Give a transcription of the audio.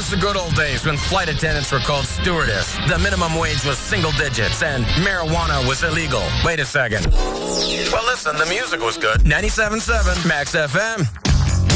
was the good old days when flight attendants were called stewardess. The minimum wage was single digits and marijuana was illegal. Wait a second. Well, listen, the music was good. 97.7 Max FM.